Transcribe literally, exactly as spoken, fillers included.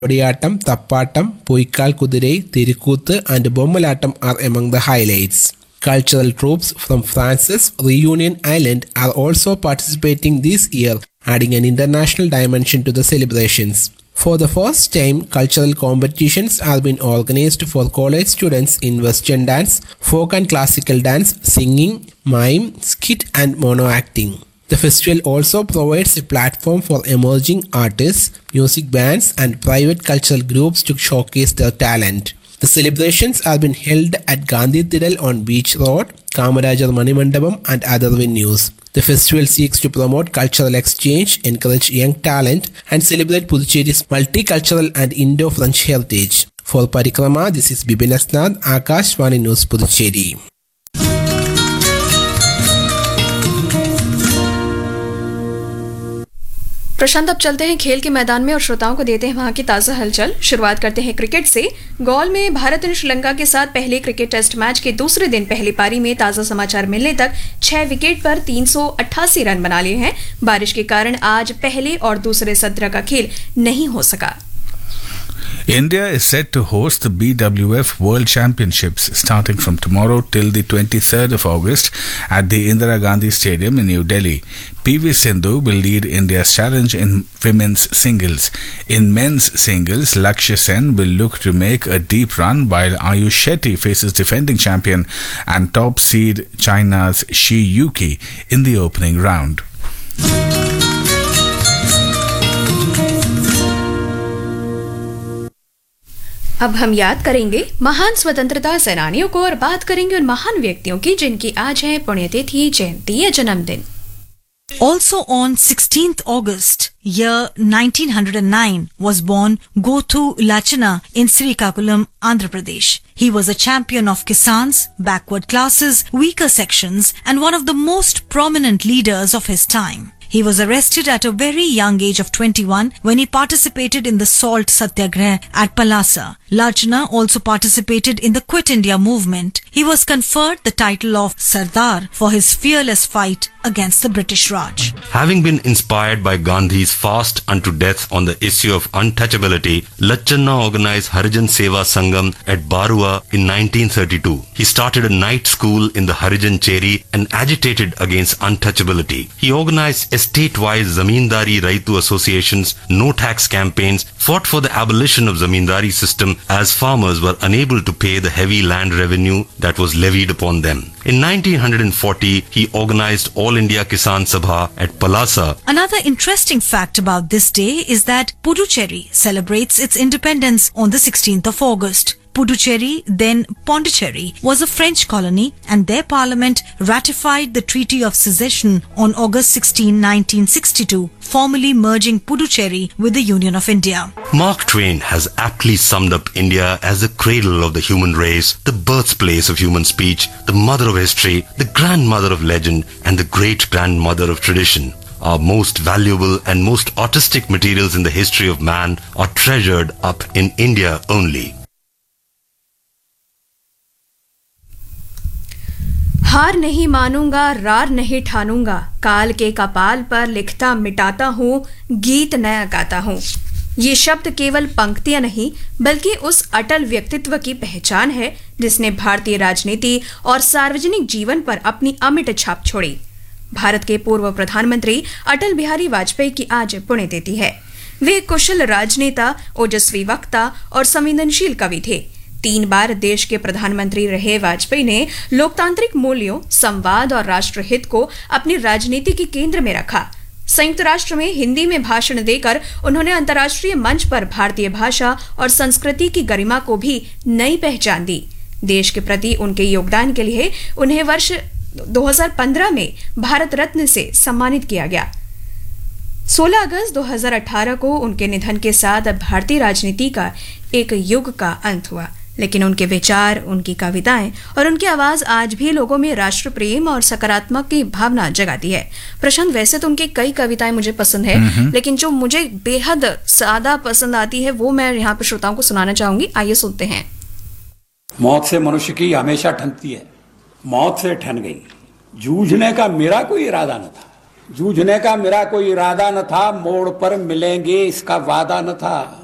Odiyatam, Tappatam, Puikal Kudirei, Tirikuthu, and Bommalattam are among the highlights. Cultural troupes from France's Reunion Island are also participating this year, adding an international dimension to the celebrations. For the first time, cultural competitions have been organized for college students in Western dance, folk and classical dance, singing, mime, skit, and mono acting. The festival also provides a platform for emerging artists, music bands, and private cultural groups to showcase their talent. The celebrations have been held at Gandhi Thidal on Beach Road, Kamarajar Manimandapam, and other venues. The festival seeks to promote cultural exchange, encourage young talent, and celebrate Puducherry's multicultural and Indo-French heritage. For Parikrama, this is Bibin Asnad, Akashvani News, Puducherry. प्रशांत, अब चलते हैं खेल के मैदान में और श्रोताओं को देते हैं वहां की ताज़ा हलचल। शुरुआत करते हैं क्रिकेट से। गॉल में भारत ने श्रीलंका के साथ पहले क्रिकेट टेस्ट मैच के दूसरे दिन पहली पारी में ताज़ा समाचार मिलने तक छह विकेट पर तीन सौ अट्ठासी रन बना लिए हैं। बारिश के कारण आज पहले और दूसरे सत्र का खेल नहीं हो सका। India is set to host the B W F World Championships starting from tomorrow till the twenty-third of August at the Indira Gandhi Stadium in New Delhi. P V Sindhu will lead India's challenge in women's singles. In men's singles, Lakshya Sen will look to make a deep run while Ayush Shetty faces defending champion and top seed China's Shi Yuki in the opening round. अब हम याद करेंगे महान स्वतंत्रता सेनानियों को और बात करेंगे उन महान व्यक्तियों की जिनकी आज है पुण्यतिथि, जयंती या जन्मदिन। Also on sixteenth August, year nineteen oh nine, was born Gothu Lachana in Srikakulam, Andhra Pradesh. He was a champion of Kisans, backward classes, weaker sections, and one of the most prominent leaders of his time. He was arrested at a very young age of twenty-one when he participated in the Salt Satyagraha at Palasa. Lachana also participated in the Quit India movement. He was conferred the title of Sardar for his fearless fight against the British Raj. Having been inspired by Gandhi's fast unto death on the issue of untouchability, Lachana organized Harijan Seva Sangam at Barua in nineteen thirty-two. He started a night school in the Harijan Cheri and agitated against untouchability. He organized state-wide Zamindari Raitu associations, no tax campaigns, fought for the abolition of Zamindari system as farmers were unable to pay the heavy land revenue that was levied upon them. In nineteen forty, he organized All India Kisan Sabha at Palasa. Another interesting fact about this day is that Puducherry celebrates its independence on the sixteenth of August. Puducherry, then Pondicherry, was a French colony and their parliament ratified the Treaty of Secession on August sixteenth, nineteen sixty-two, formally merging Puducherry with the Union of India. Mark Twain has aptly summed up India as the cradle of the human race, the birthplace of human speech, the mother of history, the grandmother of legend, and the great-grandmother of tradition. Our most valuable and most artistic materials in the history of man are treasured up in India only. हार नहीं मानूंगा, रार नहीं ठानूंगा, काल के कपाल पर लिखता मिटाता हूँ, गीत नया गाता हूँ। ये शब्द केवल पंक्तियां नहीं बल्कि उस अटल व्यक्तित्व की पहचान है जिसने भारतीय राजनीति और सार्वजनिक जीवन पर अपनी अमिट छाप छोड़ी। भारत के पूर्व प्रधानमंत्री अटल बिहारी वाजपेयी की आज पुण्यतिथि है। वे कुशल राजनेता, ओजस्वी वक्ता और संवेदनशील कवि थे। तीन बार देश के प्रधानमंत्री रहे वाजपेयी ने लोकतांत्रिक मूल्यों, संवाद और राष्ट्रहित को अपनी राजनीति के केंद्र में रखा। संयुक्त राष्ट्र में हिंदी में भाषण देकर उन्होंने अंतर्राष्ट्रीय मंच पर भारतीय भाषा और संस्कृति की गरिमा को भी नई पहचान दी। देश के प्रति उनके योगदान के लिए उन्हें वर्ष दो हज़ार पंद्रह में भारत रत्न से सम्मानित किया गया। सोलह अगस्त दो हज़ार अठारह को उनके निधन के साथ भारतीय राजनीति का एक युग का अंत हुआ, लेकिन उनके विचार, उनकी कविताएं और उनकी आवाज आज भी लोगों में राष्ट्र प्रेम और सकारात्मक की भावना जगाती है। प्रशांत, वैसे तो उनकी कई कविताएं मुझे पसंद है, लेकिन जो मुझे बेहद सादा पसंद आती है वो मैं यहाँ पर श्रोताओं को सुनाना चाहूंगी। आइए सुनते हैं। मौत से मनुष्य की हमेशा ठनती है, मौत से ठन गई। जूझने का मेरा कोई इरादा न था, जूझने का मेरा कोई इरादा न था, मोड़ पर मिलेंगे इसका वादा न था।